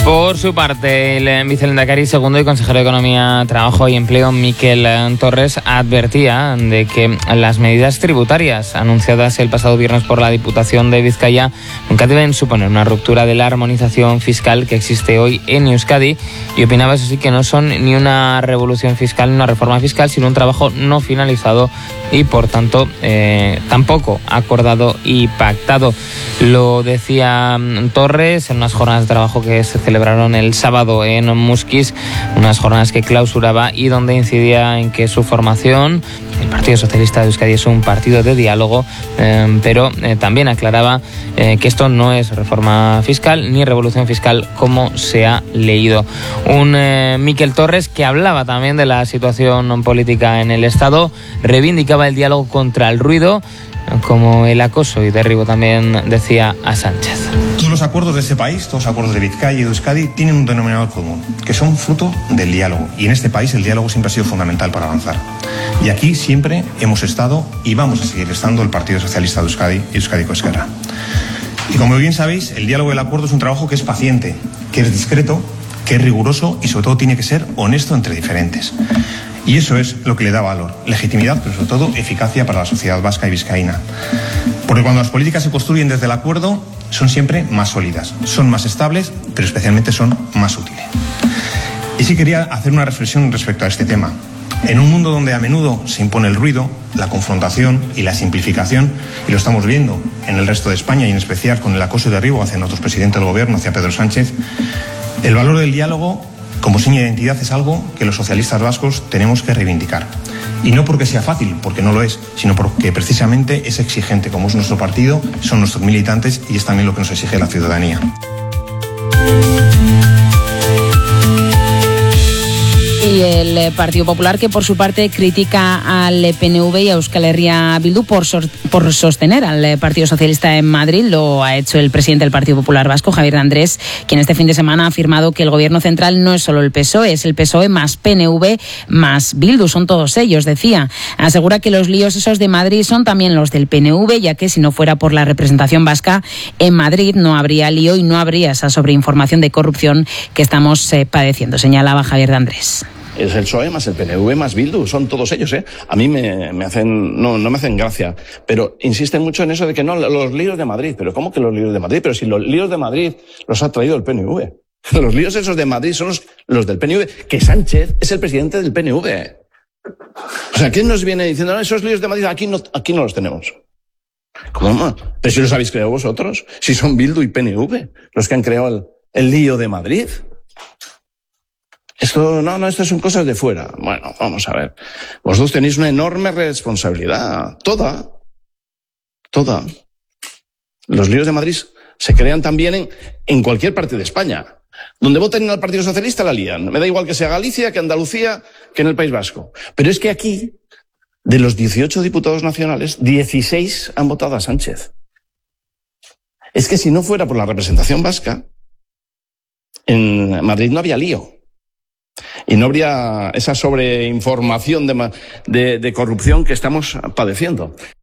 Por su parte, el vicelehendakari segundo y consejero de Economía, Trabajo y Empleo, Miquel Torres, advertía de que las medidas tributarias anunciadas el pasado viernes por la Diputación de Vizcaya nunca deben suponer una ruptura de la armonización fiscal que existe hoy en Euskadi, y opinaba, eso sí, que no son ni una revolución fiscal ni una reforma fiscal, sino un trabajo no finalizado y, por tanto, tampoco acordado y pactado. Lo decía Torres en unas jornadas de trabajo que se celebraron el sábado en Muskiz, unas jornadas que clausuraba y donde incidía en que su formación, el Partido Socialista de Euskadi, es un partido de diálogo, pero también aclaraba que esto no es reforma fiscal ni revolución fiscal como se ha leído. Un Miquel Torres que hablaba también de la situación política en el Estado, reivindicaba el diálogo contra el ruido, como el acoso y derribo, también decía a Sánchez. Todos los acuerdos de este país, todos los acuerdos de Vizcaya y de Euskadi, tienen un denominador común, que son fruto del diálogo. Y en este país el diálogo siempre ha sido fundamental para avanzar. Y aquí siempre hemos estado y vamos a seguir estando el Partido Socialista de Euskadi y Euskadiko Ezkerra. Y como bien sabéis, el diálogo y el acuerdo es un trabajo que es paciente, que es discreto, que es riguroso y sobre todo tiene que ser honesto entre diferentes. Y eso es lo que le da valor, legitimidad, pero sobre todo eficacia para la sociedad vasca y vizcaína. Porque cuando las políticas se construyen desde el acuerdo, son siempre más sólidas, son más estables, pero especialmente son más útiles. Y sí quería hacer una reflexión respecto a este tema. En un mundo donde a menudo se impone el ruido, la confrontación y la simplificación, y lo estamos viendo en el resto de España y en especial con el acoso y derribo hacia nuestro presidente del gobierno, hacia Pedro Sánchez, el valor del diálogo como seña de identidad es algo que los socialistas vascos tenemos que reivindicar. Y no porque sea fácil, porque no lo es, sino porque precisamente es exigente, como es nuestro partido, son nuestros militantes y es también lo que nos exige la ciudadanía. Y el Partido Popular, que por su parte critica al PNV y a Euskal Herria Bildu por sostener al Partido Socialista en Madrid. Lo ha hecho el presidente del Partido Popular Vasco, Javier de Andrés, quien este fin de semana ha afirmado que el gobierno central no es solo el PSOE, es el PSOE más PNV más Bildu, son todos ellos, decía. Asegura que los líos esos de Madrid son también los del PNV, ya que si no fuera por la representación vasca en Madrid no habría lío y no habría esa sobreinformación de corrupción que estamos padeciendo, señalaba Javier de Andrés. Es el PSOE más el PNV más Bildu, son todos ellos, ¿eh? A mí me hacen, no me hacen gracia, pero insisten mucho en eso de que no, los líos de Madrid. Pero ¿cómo que los líos de Madrid? Pero si los líos de Madrid los ha traído el PNV. Los líos esos de Madrid son los del PNV, que Sánchez es el presidente del PNV. O sea, ¿quién nos viene diciendo, no, esos líos de Madrid aquí no los tenemos? ¿Cómo? Pero si los habéis creado vosotros, si son Bildu y PNV los que han creado el lío de Madrid. Esto son cosas de fuera. Bueno, vamos a ver. Vosotros tenéis una enorme responsabilidad. Toda. Los líos de Madrid se crean también en cualquier parte de España. Donde voten al Partido Socialista la lían. Me da igual que sea Galicia, que Andalucía, que en el País Vasco. Pero es que aquí, de los 18 diputados nacionales, 16 han votado a Sánchez. Es que si no fuera por la representación vasca, en Madrid no había lío. Y no habría esa sobreinformación de corrupción que estamos padeciendo.